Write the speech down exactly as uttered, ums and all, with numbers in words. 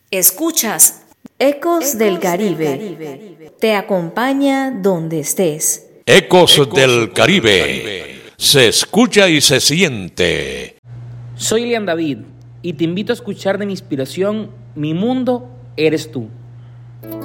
Escuchas Ecos del Caribe. Te acompaña donde estés. Ecos del Caribe. Se escucha y se siente. Soy Lian David y te invito a escuchar de mi inspiración Mi mundo eres tú.